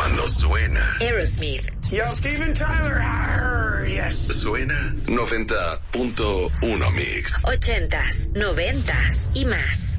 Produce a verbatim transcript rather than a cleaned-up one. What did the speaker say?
Cuando suena Aerosmith. Yo, Steven Tyler. Arr, yes. Suena noventa punto uno Mix. Ochentas, noventas y más.